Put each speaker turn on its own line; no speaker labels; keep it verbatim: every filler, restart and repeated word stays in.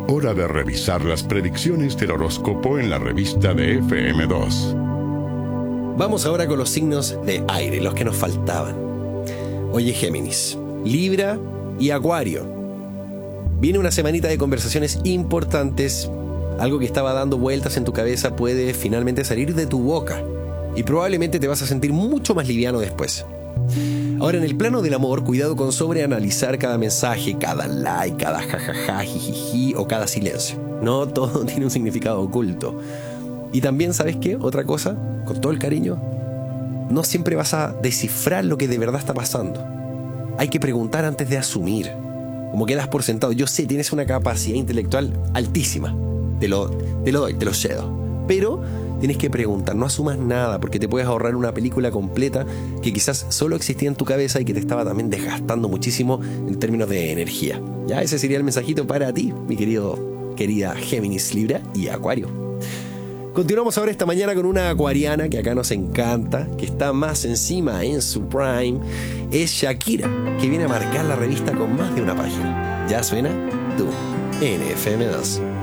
Hora de revisar las predicciones del horóscopo en la revista de F M dos.
Vamos ahora con los signos de aire, los que nos faltaban. Oye, Géminis, Libra y Acuario. Viene una semanita de conversaciones importantes. Algo que estaba dando vueltas en tu cabeza puede finalmente salir de tu boca. Y probablemente te vas a sentir mucho más liviano después. Ahora, en el plano del amor, cuidado con sobreanalizar cada mensaje, cada like, cada jajaja, jijiji o cada silencio. No todo tiene un significado oculto. Y también, ¿sabes qué? Otra cosa, con todo el cariño, no siempre vas a descifrar lo que de verdad está pasando. Hay que preguntar antes de asumir. Como quedas por sentado, yo sé, tienes una capacidad intelectual altísima. Te lo, te lo doy, te lo cedo. Pero tienes que preguntar, no asumas nada, porque te puedes ahorrar una película completa que quizás solo existía en tu cabeza y que te estaba también desgastando muchísimo en términos de energía. Ya, ese sería el mensajito para ti, mi querido, querida Géminis, Libra y Acuario. Continuamos ahora esta mañana con una acuariana que acá nos encanta, que está más encima en su prime. Es Shakira, que viene a marcar la revista con más de una página. Ya suena tú en F M dos.